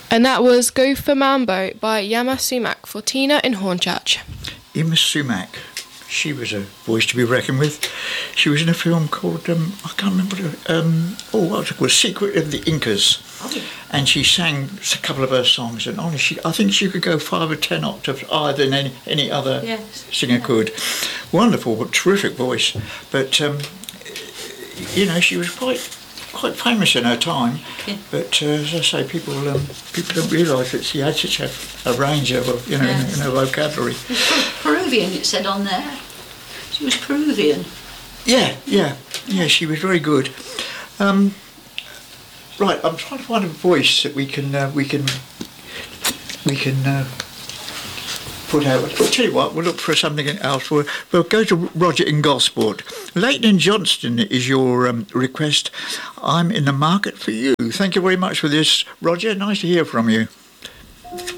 And that was Go for Mambo by Yama Sumac for Tina in Hornchurch. Yama Sumac. She was a voice to be reckoned with. She was in a film called, I can't remember, what was it called? Secret of the Incas. Oh. And she sang a couple of her songs, and honestly, I think she could go 5 or 10 octaves higher than any other singer could. Wonderful, but terrific voice. But, she was quite famous in her time. Yeah. But, as I say, people don't realise that she had such a range of, in her vocabulary. Peruvian, it said on there. She was Peruvian. Yeah, she was very good. Right, I'm trying to find a voice that we can put out. I'll tell you what, we'll look for something else. We'll go to Roger in Gosport. Leighton and Johnston is your request. I'm in the market for you. Thank you very much for this, Roger. Nice to hear from you.